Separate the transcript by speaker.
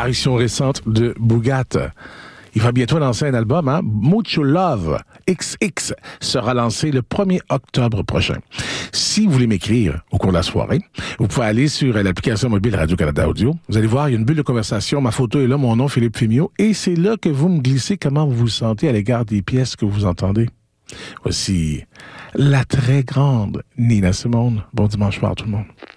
Speaker 1: parution récente de Boogat. Il va bientôt lancer un album, hein? Mucho Love XX sera lancé le 1er octobre prochain. Si vous voulez m'écrire au cours de la soirée, vous pouvez aller sur l'application mobile Radio-Canada Audio. Vous allez voir, il y a une bulle de conversation. Ma photo est là, mon nom, Philippe Fémiot. Et c'est là que vous me glissez comment vous vous sentez à l'égard des pièces que vous entendez. Voici la très grande Nina Simone. Bon dimanche soir, tout le monde.